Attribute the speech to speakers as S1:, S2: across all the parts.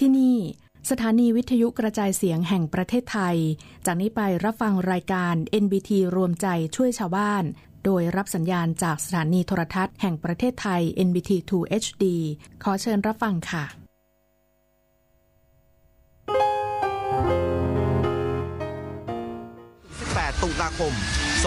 S1: ที่นี่สถานีวิทยุกระจายเสียงแห่งประเทศไทยจากนี้ไปรับฟังรายการ NBT รวมใจช่วยชาวบ้านโดยรับสัญญาณจากสถานีโทรทัศน์แห่งประเทศไทย NBT 2 HD ขอเชิญรับฟังค่ะ
S2: 18 ตุลาคม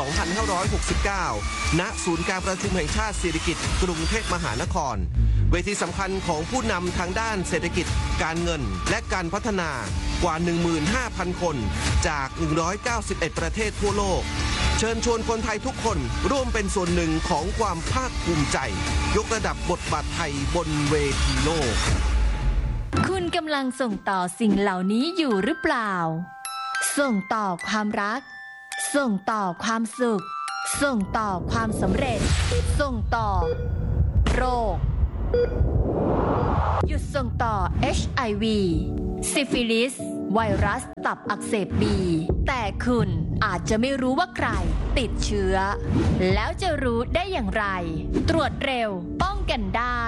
S2: 2569 ณ ศูนย์การประชุมแห่งชาติสิริกิติ์กรุงเทพมหานครเวทีสำคัญของผู้นำทางด้านเศรษฐกิจการเงินและการพัฒนากว่า 15,000 คนจาก 191 ประเทศทั่วโลกเชิญชวนคนไทยทุกคนร่วมเป็นส่วนหนึ่งของความภาคภูมิใจยกระดับบทบาทไทยบนเวทีโลก
S3: คุณกำลังส่งต่อสิ่งเหล่านี้อยู่หรือเปล่าส่งต่อความรักส่งต่อความสุขส่งต่อความสำเร็จส่งต่อโรคหยุดส่งต่อ HIV ซิฟิลิสไวรัสตับอักเสบบีแต่คุณอาจจะไม่รู้ว่าใครติดเชื้อแล้วจะรู้ได้อย่างไรตรวจเร็วป้องกันได้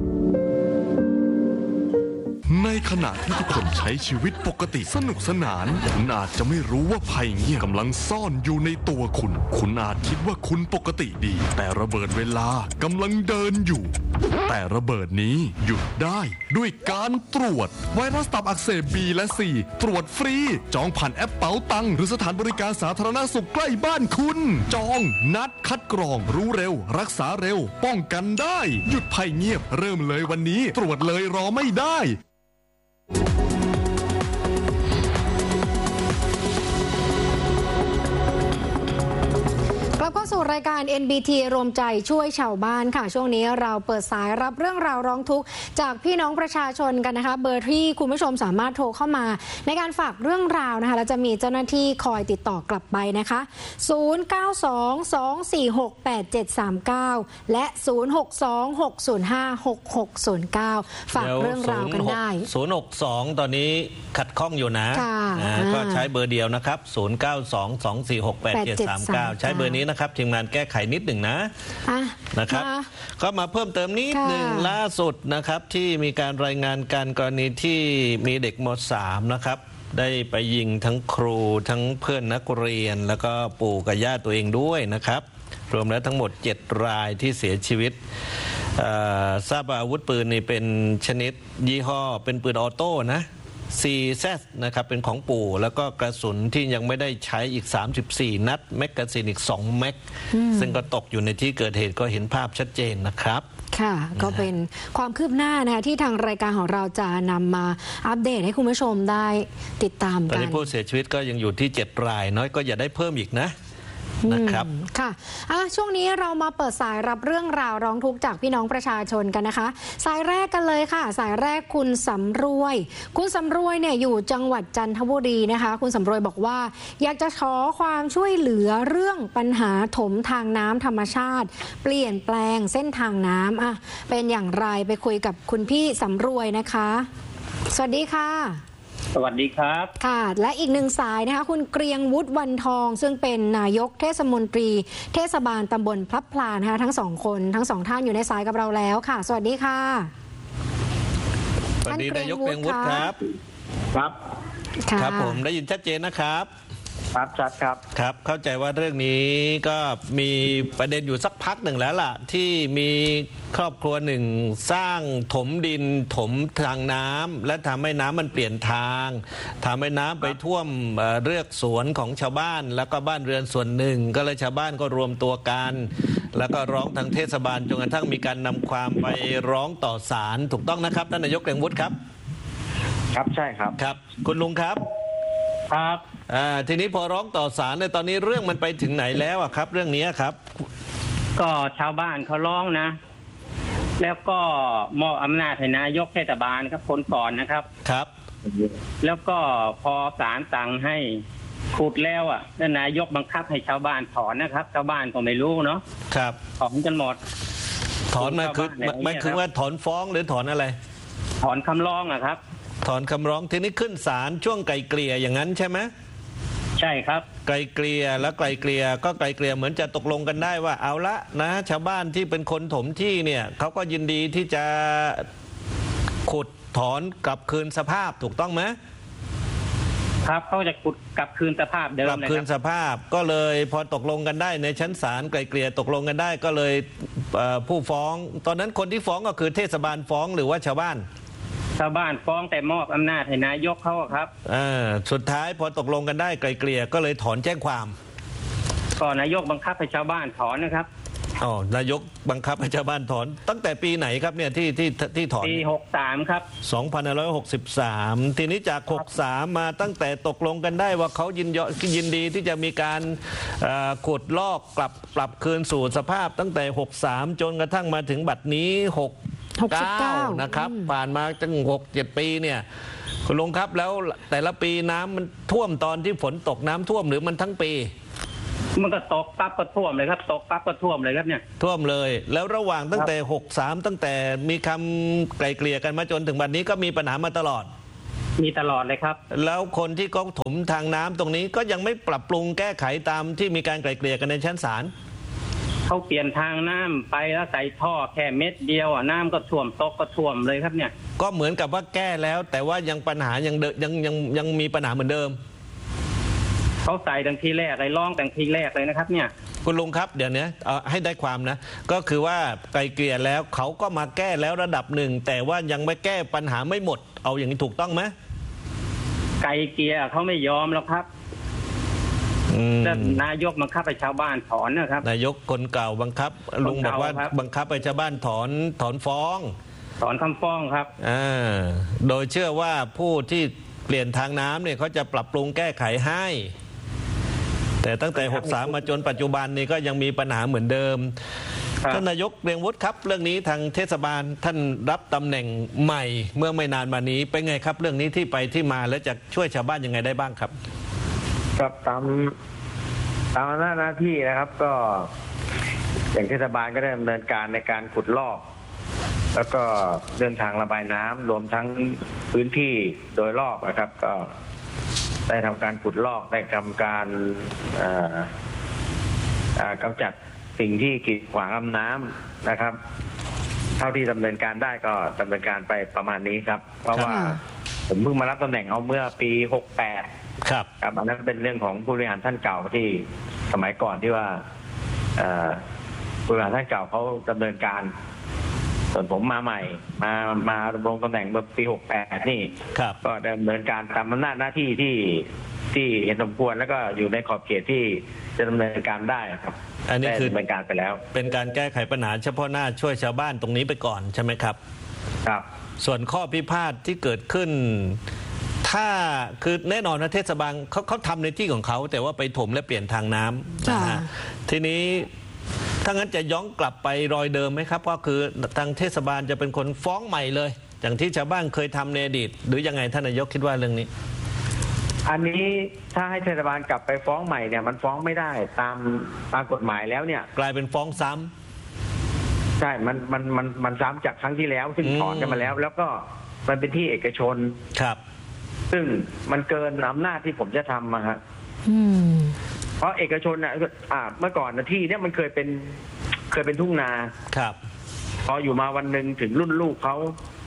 S4: ในขณะที่ทุกคนใช้ชีวิตปกติสนุกสนานคุณอาจจะไม่รู้ว่าภัยเงียบกำลังซ่อนอยู่ในตัวคุณอาจคิดว่าคุณปกติดีแต่ระเบิดเวลากำลังเดินอยู่แต่ระเบิดนี้หยุดได้ด้วยการตรวจไวรัสตับอักเสบ B และ C ตรวจฟรีจองผ่านแอปเป๋าตังหรือสถานบริการสาธารณสุขใกล้บ้านคุณจองนัดคัดกรองรู้เร็วรักษาเร็วป้องกันได้หยุดภัยเงียบเริ่มเลยวันนี้ตรวจเลยรอไม่ได้
S5: กลับเข้าสู่รายการ NBT รวมใจช่วยชาวบ้านค่ะช่วงนี้เราเปิดสายรับเรื่องราวร้องทุกข์จากพี่น้องประชาชนกันนะคะเบอร์ที่คุณผู้ชมสามารถโทรเข้ามาในการฝากเรื่องราวนะคะแล้วจะมีเจ้าหน้าที่คอยติดต่อกลับไปนะคะ0922468739และ0626056609ฝากเรื่องราวกันได้
S6: 062ตอนนี้ขัดข้องอยู่นะก็ใช้เบอร์เดียวนะครับ0922468739ใช้เบอร์นี้นะครับทีมงานแก้ไขนิดหนึ่งนะครับก็มาเพิ่มเติมนิดหนึ่งล่าสุดนะครับที่มีการรายงานการกรณีที่มีเด็กม.3 นะครับได้ไปยิงทั้งครูทั้งเพื่อนนักเรียนแล้วก็ปู่กับย่าตัวเองด้วยนะครับรวมแล้วทั้งหมด7รายที่เสียชีวิตทราบว่าอาวุธปืนนี่เป็นชนิดยี่ห้อเป็นปืนออโต้นะCZ นะครับเป็นของปู่แล้วก็กระสุนที่ยังไม่ได้ใช้อีก34นัดแมกกาซีนอีก2แม็กซึ่งก็ตกอยู่ในที่เกิดเหตุก็เห็นภาพชัดเจนนะครับ
S5: ค่ะก็เป็นความคืบหน้านะคะที่ทางรายการของเราจะนำมาอัปเดตให้คุณผู้ชมได้ติดตามกันตอน
S6: นี้ผู้เสียชีวิตก็ยังอยู่ที่7รายน้อยก็อย่าได้เพิ่มอีกนะครับ
S5: ค่ะช่วงนี้เรามาเปิดสายรับเรื่องราวร้องทุกข์จากพี่น้องประชาชนกันนะคะสายแรกกันเลยค่ะสายแรกคุณสำรวยเนี่ยอยู่จังหวัดจันทบุรีนะคะคุณสำรวยบอกว่าอยากจะขอความช่วยเหลือเรื่องปัญหาถมทางน้ำธรรมชาติเปลี่ยนแปลงเส้นทางน้ำเป็นอย่างไรไปคุยกับคุณพี่สำรวยนะคะสวัสดีค่ะ
S7: สวัสดีครับ
S5: ค่ะและอีกหนึ่งสายนะคะคุณเกรียงวุฒิวันทองซึ่งเป็นนายกเทศมนตรีเทศบาลตำบลพลับพลานะคะทั้งสองท่านอยู่ในสายกับเราแล้วค่ะสวัสดีค่ะ
S6: สวัสดีนายกเกรียงวุฒิครับครับผมได้ยินชัดเจนนะครับ
S7: ชัดครับ
S6: ครับเข้าใจว่าเรื่องนี้ก็มีประเด็นอยู่สักพักหนึ่งแล้วล่ะที่มีครอบครัวหนึ่งสร้างถมดินถมทางน้ำและทำให้น้ำมันเปลี่ยนทางทำให้น้ำไปท่วมเรือกสวนของชาวบ้านแล้วก็บ้านเรือนส่วนหนึ่งก็เลยชาวบ้านก็รวมตัวกันแล้วก็ร้องทางเทศบาลจนกระทั่งมีการนำความไปร้องต่อศาลถูกต้องนะครับท่านนายกเกรียงวุฒิครับ
S7: ครับใช่ครับ
S6: ครับคุณลุงครับ
S7: ครับ
S6: ทีนี้พอร้องต่อศาลในตอนนี้เรื่องมันไปถึงไหนแล้วครับเรื่องนี้ครับ
S7: ก็ชาวบ้านเขาร้องนะแล้วก็มอบอำนาจให้นายกเทศบาลครับคนก่อนนะครับ
S6: ครับ
S7: แล้วก็พอศาลสั่งให้ขุดแล้วแล้วนายกบังคับให้ชาวบ้านถอนนะครับชาวบ้านก็ไม่รู้เนาะ
S6: ครับ
S7: ถอนกันหมด
S6: ถอนมาคือไม่คือว่าถอนฟ้องหรือถอนอะไร
S7: ถอนคำร้องครับ
S6: ถอนคำร้องทีนี้ขึ้นศาลช่วงไกลเกลี่ยอย่างนั้นใช่ไหม
S7: ใช่ครับ
S6: ไกลเกลี่ยแล้วไกลเกลี่ยก็ไกลเกลี่ยเหมือนจะตกลงกันได้ว่าเอาละนะชาวบ้านที่เป็นคนถมที่เนี่ยเขาก็ยินดีที่จะขุดถอนกลับคืนสภาพถูกต้องไหม
S7: ครับเขาจะขุดกลับคืนสภาพเดิม
S6: กลับคืนสภาพก็เลยพอตกลงกันได้ในชั้นศาลไกลเกลี่ยตกลงกันได้ก็เลยผู้ฟ้องตอนนั้นคนที่ฟ้องก็คือเทศบาลฟ้องหรือว่าชาวบ้าน
S7: ฟ้องแต่มอบอำนาจให้นายกเขาครับ
S6: สุดท้ายพอตกลงกันได้ไกลเกลี่ยก็เลยถอนแจ้งความ
S7: ก็นายกบังคับให้ชาวบ้านถอนนะครับ
S6: นายกบังคับให้ชาวบ้านถอนตั้งแต่ปีไหนครับเนี่ยที่ถอน
S7: ปี63ครับ
S6: 2563ทีนี้จาก63มาตั้งแต่ตกลงกันได้ว่าเขายินดีที่จะมีการขุดลอกปรับคืนสู่สภาพตั้งแต่63จนกระทั่งมาถึงบัดนี้69นะครับผ่านมาตั้ง 6-7 ปีเนี่ยคุณลุงครับแล้วแต่ละปีน้ำมันท่วมตอนที่ฝนตกน้ำท่วมหรือมันทั้งปี
S7: มันก็ตกปั๊บก็ท่วมเลยครับตกปั๊บก็ท่วมเลยครับเนี่ย
S6: ท่วมเลยแล้วระหว่างตั้งแต่63ตั้งแต่มีคำไกลเกลี่ยกันมาจนถึงบัดนี้ก็มีปัญหามาตลอด
S7: มีตลอดเลยครับ
S6: แล้วคนที่เขาถมทางน้ำตรงนี้ก็ยังไม่ปรับปรุงแก้ไขตามที่มีการไกลเกลี่ยกันในชั้นศาล
S7: เขาเปลี่ยนทางน้ำไปแล้วใส่ท่อแค่เม็ดเดียวน้ำก็ท่วมตกก็ท่วมเลยครับเนี่ย
S6: ก็เหมือนกับว่าแก้แล้วแต่ว่ายังปัญหายังมีปัญหาเหมือนเดิม
S7: เขาใส่ดังทีแรกเลยร้องดังทีแรกเลยนะครับเนี่ย
S6: คุณลุงครับเดี๋ยวนี้ให้ได้ความนะก็คือว่าไกลเกลี่ยแล้วเขาก็มาแก้แล้วระดับหนึ่งแต่ว่ายังไม่แก้ปัญหาไม่หมดเอาอย่างนี้ถูกต้องไหม
S7: ไกลเกลี่ยเขาไม่ยอมแล้วครับนายกบังคับให้ชาวบ้านถอนนะครับ
S6: นายกคนเก่าบังคับลุงบอกว่าบังคับให้ชาวบ้านถอนฟ้อง
S7: ถอนคำฟ้องครับ
S6: โดยเชื่อว่าผู้ที่เปลี่ยนทางน้ำเนี่ยเขาจะปรับปรุงแก้ไขให้แต่ตั้งแต่63มาจนปัจจุบันนี้ก็ยังมีปัญหาเหมือนเดิมท่านนายกเรียงวุฒิครับเรื่องนี้ทางเทศบาลท่านรับตำแหน่งใหม่เมื่อไม่นานมานี้เป็นไงครับเรื่องนี้ที่ไปที่มาและจะช่วยชาวบ้านยังไงได้บ้างครับ
S8: ครับตามหน้าที่นะครับก็อย่างเทศบาลก็ได้ดำเนินการในการขุดลอกแล้วก็เดินทางระบายน้ำรวมทั้งพื้นที่โดยรอบนะครับก็ได้ทำการขุดลอกได้ทำการกำจัดสิ่งที่กีดขวางลำน้ำนะครับเท่าที่ดำเนินการได้ก็ดำเนินการไปประมาณนี้ครับเพราะว่าผมเพิ่งมารับตำแหน่งเอาเมื่อปี68ครับอันนั้นเป็นเรื่องของผู้บริหารท่านเก่าที่สมัยก่อนที่ว่าผู้บริหารท่านเก่าเขาดำเนินการส่วนผมมาใหม่มาดำรงตำแหน่งเมื่อปี68นี่ก็ดำเนินการตามอำนาจหน้าที่ที่เห็นสมควรแล้วก็อยู่ในขอบเขตที่จะดำเนินการได้ครับ
S6: อันนี้คือ
S8: ดำเนินการไปแล้ว
S6: เป็นการแก้ไขปัญหาเฉพาะหน้าช่วยชาวบ้านตรงนี้ไปก่อนใช่ไหมครับ
S8: ครับ
S6: ส่วนข้อพิพาทที่เกิดขึ้นถ้าคือแน่นอนนะเทศบาลเขาทำในที่ของเขาแต่ว่าไปถมและเปลี่ยนทางน้ำนะฮะทีนี้ถ้างั้นจะย้อนกลับไปรอยเดิมไหมครับก็คือทางเทศบาลจะเป็นคนฟ้องใหม่เลยอย่างที่ชาวบ้านเคยทำในอดีตหรือยังไงท่านนายกคิดว่าเรื่องนี้
S8: อันนี้ถ้าให้เทศบาลกลับไปฟ้องใหม่เนี่ยมันฟ้องไม่ได้ตามกฎหมายแล้วเนี่ย
S6: กลายเป็นฟ้องซ้
S8: ำใช่มันซ้ำจากครั้งที่แล้วซึ่งถอนกันมาแล้วแล้วก็มันเป็นที่เอกชน
S6: ครับ
S8: ซึ่งมันเกินอำนาจที่ผมจะทำฮะเพราะเอกชนน่ะเมื่อก่อนนะที่เนี่ยมันเคยเป็นทุ่งนา
S6: ครับ
S8: พออยู่มาวันหนึ่งถึงรุ่นลูกเขา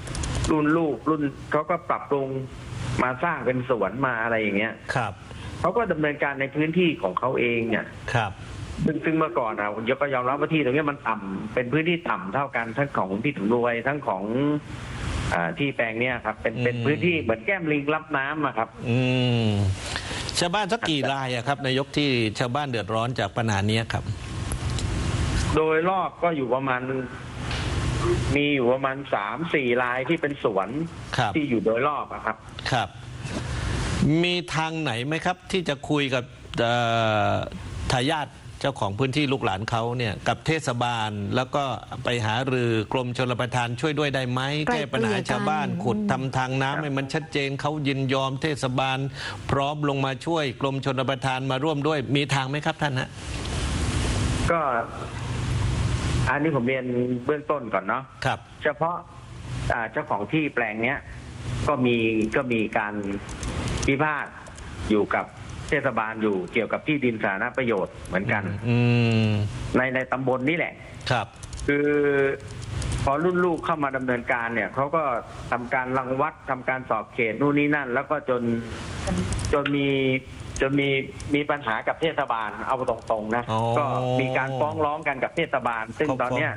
S8: ก็ปรับปรุงมาสร้างเป็นสวนมาอะไรอย่างเงี้ย
S6: ครับ
S8: เขาก็ดำเนินการในพื้นที่ของเขาเองเนี่ย
S6: ครับ
S8: ซึ่งเมื่อก่อนก็ยอมรับว่าที่ตรงนี้มันต่ำเป็นพื้นที่ต่ำเท่ากันทั้งของพี่ถุงรวยทั้งของที่แปลงเนี้ยครับเป็นพื้นที่เหมือนแก้มลิงรับน้ำครับ
S6: ชาวบ้านสักกี่รายครับนายกที่ชาวบ้านเดือดร้อนจากปัญหานี้ครับ
S8: โดยรอบก็อยู่ประมาณมีอยู่ประมาณ 3-4 รายที่เป็นสวนที่อยู่โดยรอบครับ
S6: ครับมีทางไหนไหมครับที่จะคุยกับทายาทเจ้าของพื้นที่ลูกหลานเขาเนี่ยกับเทศบาลแล้วก็ไปหารือกรมชลประทานช่วยด้วยได้ไหมแก้ปัญหาชาวบ้านขุดทำทางน้ำให้มันชัดเจนเขายินยอมเทศบาลพร้อมลงมาช่วยกรมชลประทานมาร่วมด้วยมีทางไหมครับท่านฮะ
S8: ก็อันนี้ผมเรียนเบื้องต้นก่อนเนาะ
S6: ครับ
S8: เฉพาะเจ้าของที่แปลงเนี้ยก็มีการพิพาทอยู่กับเทศบาลอยู่เกี่ยวกับที่ดินสาธารณประโยชน์เหมือนกันในตำบลนี่แหละ
S6: ครับ
S8: คือพอรุ่นลูกเข้ามาดำเนินการเนี่ยเขาก็ทำการรังวัดทำการสอบเขตนู่นนี่นั่นแล้วก็จนมีปัญหากับเทศบาลเอาตรงๆนะก็มีการฟ้องร้องกันกับเทศบาลซึ่งตอนเนี้ย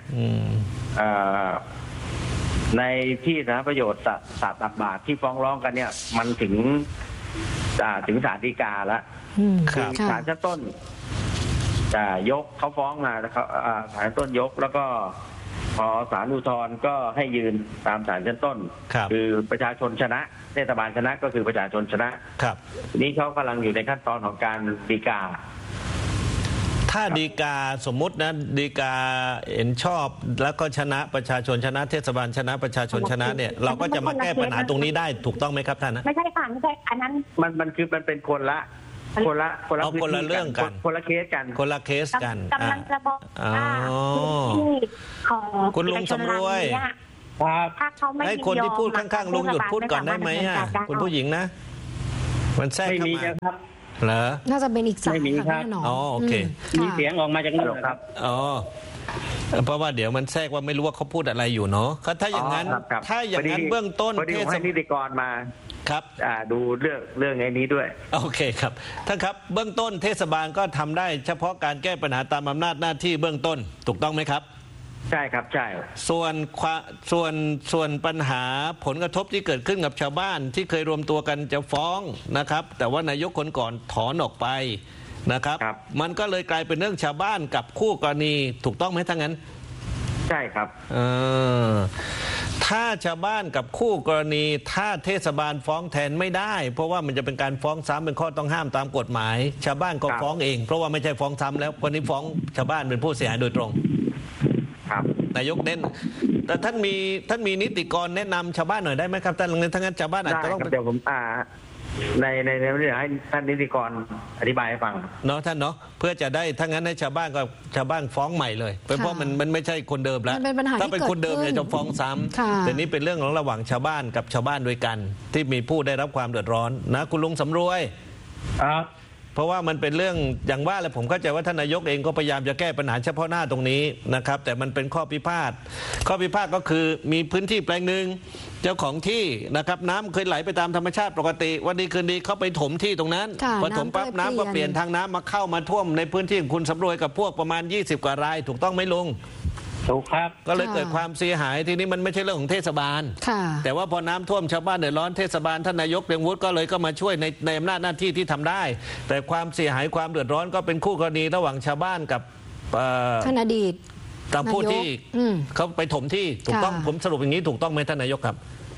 S8: ในที่สาธารณประโยชน์ศาสตร์ตักบาทที่ฟ้องร้องกันเนี่ยมันถึงศาลฎีกาแล้วคือศาลชั้นต้นจะยกเขาฟ้องมาแล้วศาลชั้นต้นยกแล้วก็พอศาลอุทธรณ์ก็ให้ยืนตามศาลชั้นต้นคือประชาชนชนะเทศบาลชนะก็คือประชาชนชนะครับนี่เขากำลังอยู่ในขั้นตอนของการฎีกา
S6: ถ้าฎีกาสมมุตินะฎีกาเห็นชอบแล้วก็ชนะประชาชนชนะเทศบาลชนะประชาชนชนะเนี่ยเราก็จะมาแก้ปัญหาตรงนี้ได้ถูกต้องไหมครับท่านนะ
S9: ไม่ใช่ค่ะไม่ใช่อันนั้น
S8: มันเป็นคนละ
S6: เรื่องกัน
S8: คนละเคสกัน
S6: คนละเคสกัน
S9: กำลังจะบอกที่ของ
S6: คุณลุงสำรวย
S9: ถ้าเขาไม่
S6: ให้คนที่พูดข้างๆลุงหยุดพูดก่อนได้ไหมคุณผู้หญิงนะมันแทรกเข้ามาเหรอ
S5: น่าจะเป็นอีกสายค่ะแน่นอน
S6: โอเค
S7: มีเสียงออกมาจากนั้นครับ
S6: เพราะว่าเดี๋ยวมันแทรกว่าไม่รู้ว่าเขาพูดอะไรอยู่เนาะถ้าอย่างนั้นเบื้องต้น
S8: เทศนิติกรมา
S6: ครับ
S8: ดูเรื่องไอ้นี้ด้วย
S6: โอเคครับท่านครับเบื้องต้นเทศบาลก็ทำได้เฉพาะการแก้ปัญหาตามอำนาจหน้าที่เบื้องต้นถูกต้องไหมครับ
S8: ใช่ครับใช่
S6: ส่วนปัญหาผลกระทบที่เกิดขึ้นกับชาวบ้านที่เคยรวมตัวกันจะฟ้องนะครับแต่ว่านายกคนก่อนถอนออกไปนะครับมันก็เลยกลายเป็นเรื่องชาวบ้านกับคู่กรณีถูกต้องไหมทั้งนั้น
S8: ใช่ครับ
S6: ถ้าชาวบ้านกับคู่กรณีถ้าเทศบาลฟ้องแทนไม่ได้เพราะว่ามันจะเป็นการฟ้องซ้ำเป็นข้อต้องห้ามตามกฎหมายชาวบ้านก็ฟ้องเองเพราะว่าไม่ใช่ฟ้องซ้ำแล้วคนนี้ฟ้องชาวบ้านเป็นผู้เสียหายโดยตรงนายกเน้นแต่ท่านมีนิติกรแนะนำชาวบ้านหน่อยได้ไหมครับท่านทั้งนั้นชาวบ้านอาจจะต้อง
S8: เดี๋ยวผมในเรื่องให้ท่านนิติกรอธิบายให้ฟัง
S6: เนาะท่านเนาะเพื่อจะได้ทั้งนั้นให้ชาวบ้านฟ้องใหม่เลยเพราะมันไม่ใช่คนเดิมแล้วถ้าเป็นคนเดิมจะฟ้องซ้ำแต่นี้เป็นเรื่องของระหว่างชาวบ้านกับชาวบ้านด้วยกันที่มีผู้ได้รับความเดือดร้อนนะคุณลุงสำรวยเพราะว่ามันเป็นเรื่องอย่างว่าแหละผมเข้าใจว่าท่านนายกเองก็พยายามจะแก้ปัญหาเฉพาะหน้าตรงนี้นะครับแต่มันเป็นข้อพิพาทก็คือมีพื้นที่แปลงหนึ่งเจ้าของที่นะครับน้ำเคยไหลไปตามธรรมชาติปกติวันดีคืนดีเขาไปถมที่ตรงนั้นพอถมปั๊บน้ำก็เปลี่ยนทางน้ำมาเข้ามาท่วมในพื้นที่ของคุณสำรวยกับพวกประมาณ20 กว่ารายถูกต้องไหมลุง
S7: ถูกครับ
S6: ก็เลยเกิดความเสียหายทีนี้มันไม่ใช่เรื่องของเทศบาลแต่ว่าพอน้ำท่วมชาวบ้านเดือดร้อนเทศบาลท่านนายกเรืองวุฒิก็เลยก็มาช่วยในอำนาจหน้าที่ที่ทำได้แต่ความเสียหายความเดือดร้อนก็เป็นคู่กรณีระหว่างชาวบ้านกับ
S5: ท่านอดีต
S6: ตามผู้ที่เขาไปถมที่ถูกต้องผมสรุปอย่างนี้ถูกต้องไหมท่านนายกครับ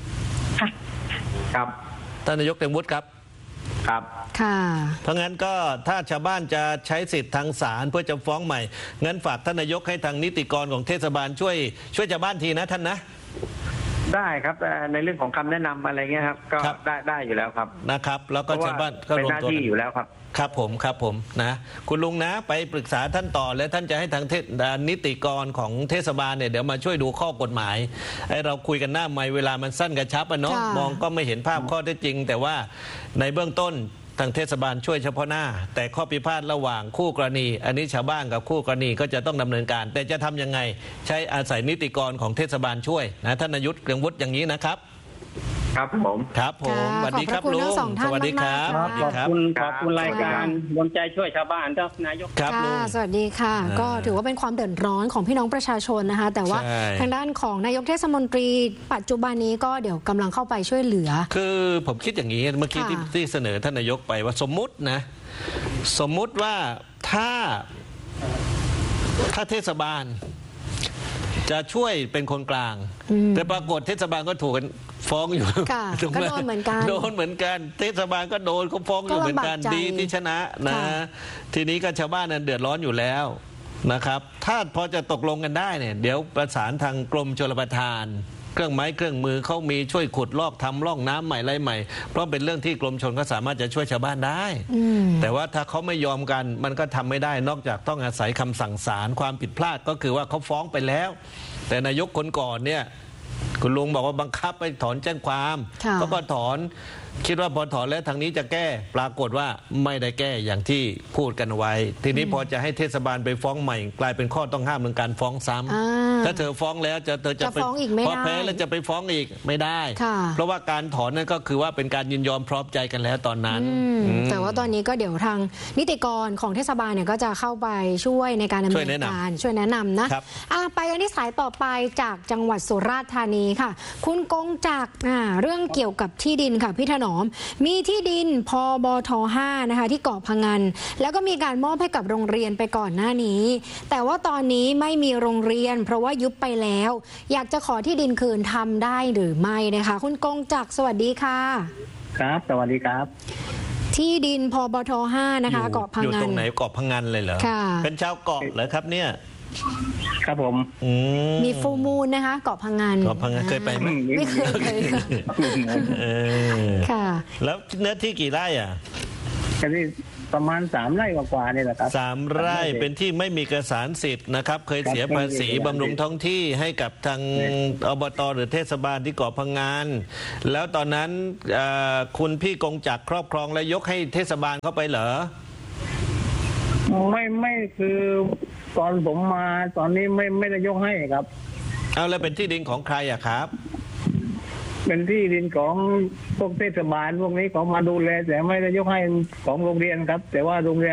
S8: ครับ
S6: ท่านนายกเรืองวุฒิครับ
S8: ครับ
S6: เพราะงั้นก็ถ้าชาวบ้านจะใช้สิทธิ์ทางศาลเพื่อจะฟ้องใหม่งั้นฝากท่านนายกให้ทางนิติกรของเทศบาลช่วยชาวบ้านทีนะท่านนะ
S8: ได้ครับในเรื่องของคำแนะนำอะไรเงี้ยครับก็ได้อยู่แล้วครับ
S6: นะครับแล้วก็ชาวบ้าน
S8: ก็เป็นหน้าที่อยู่แล้วครับ
S6: ครับผมนะคุณลุงนะไปปรึกษาท่านต่อและท่านจะให้ทางนิติกรของเทศบาลเนี่ยเดี๋ยวมาช่วยดูข้อกฎหมายให้เราคุยกันหน้าไมค์เวลามันสั้นกระชับเนาะมองก็ไม่เห็นภาพข้อเท็จจริงแต่ว่าในเบื้องต้นทางเทศบาลช่วยเฉพาะหน้าแต่ข้อพิพาทระหว่างคู่กรณีอันนี้ชาวบ้านกับคู่กรณีก็จะต้องดำเนินการแต่จะทำยังไงใช้อาศัยนิติกรของเทศบาลช่วยนะท่านนายกเรืองวุฒิอย่างนี้นะครับ
S8: ครับผม
S6: สวัสดีครับลุงสวัสดีครับ
S7: ขอบคุณรายการรวมใจช่วยชาวบ้านครับนายก
S6: ครับลุง
S5: สวัสดีค่ะก็ถือว่าเป็นความเดือดร้อนของพี่น้องประชาชนนะคะแต่ว่าทางด้านของนายกเทศมนตรีปัจจุบันนี้ก็เดี๋ยวกำลังเข้าไปช่วยเหลือ
S6: คือผมคิดอย่างนี้เมื่อกี้ที่เสนอท่านนายกไปว่าสมมุติว่าถ้าเทศบาลจะช่วยเป็นคนกลางแต่ปรากฏเทศบาลก็ถูกกันฟ้องอยู่
S5: ก็โดนเหมือน
S6: กันเทศบาลก็โดนเขาฟ้องอยู่เหมือนกันดีที่ชนะนะทีนี้ก็ชาวบ้านนั้นเดือดร้อนอยู่แล้วนะครับถ้าพอจะตกลงกันได้เนี่ยเดี๋ยวประสานทางกรมชลประทานเครื่องไม้เครื่องมือเขามีช่วยขุดลอกทำร่องน้ำใหม่ไรใหม่เพราะเป็นเรื่องที่กรมชลก็สามารถจะช่วยชาวบ้านได้แต่ว่าถ้าเขาไม่ยอมกันมันก็ทำไม่ได้นอกจากต้องอาศัยคำสั่งศาลความผิดพลาดก็คือว่าเขาฟ้องไปแล้วแต่นายกคนก่อนเนี่ยคุณลุงบอกว่าบังคับไปถอนแจ้งความเขาก็ถอนคิดว่าพอถอนแล้วทางนี้จะแก้ปรากฏว่าไม่ได้แก้อย่างที่พูดกันไว้ทีนี้พอจะให้เทศบาลไปฟ้องใหม่กลายเป็นข้อต้องห้ามเรื่องการฟ้องซ้ถ้าเธอฟ้องแล้วเธอจะ
S5: ฟ้องอีกไม่ได้
S6: พอแพ้แล้วจะไปฟ้องอีกไม่ได้เพราะว่าการถอนนั่นก็คือว่าเป็นการยินยอมพร้อมใจกันแล้วตอนนั้น
S5: แต่ว่าตอนนี้ก็เดี๋ยวทางนิติกรของเทศบาลเนี่ยก็จะเข้าไปช่วยในการดำเนินการช่วยแนะนำนะไปกันที่สายต่อไปจากจังหวัดสุราษฎร์ธานีค่ะคุณกงจักรเรื่องเกี่ยวกับที่ดินค่ะพี่ถนอมมีที่ดินพบท.5นะคะที่เกาะพะงันแล้วก็มีการมอบให้กับโรงเรียนไปก่อนหน้านี้แต่ว่าตอนนี้ไม่มีโรงเรียนเพราะว่ายุบไปแล้วอยากจะขอที่ดินคืนทำได้หรือไม่นะคะคุณกงจักรสวัสดีค่ะ
S10: ครับสวัสดีครับ
S5: ที่ดินพบท.5นะคะเกาะพะงัน
S6: อยู่ตรงไหนเกาะพะงันเลยเหรอเป็นชาวเกาะเหรอครับเนี่ย
S10: ครับผม
S5: มีฟูมูลนะคะเกาะพะงัน
S6: เกาะพะงันเคยไปไหม
S5: ไม่เคยค่ะ
S6: แล้วเนื้อที่กี่ไร่อ่ะ
S10: ที่ประมาณ3 ไร่กว่าๆนี่แหละครับ
S6: 3 ไร่เป็นที่ไม่มีเอกสารสิทธิ์นะครับเคยเสียภาษีบำรุงท้องที่ให้กับทางอบต.หรือเทศบาลที่เกาะพะงันแล้วตอนนั้นคุณพี่กงจักรครอบครองและยกให้เทศบาลเข้าไปเหรอ
S10: ไม่คือตอนผมมาตอนนี้ไม่ได้ยกให้ครับ
S6: เอาแล้วเป็นที่ดินของใครอะครับ
S10: เป็นที่ดินของพวกเทศบาลพวกนี้เขามาดูแลแต่ไม่ได้ยกให้ของโรงเรียนครับแต่ว่าโรงเรียน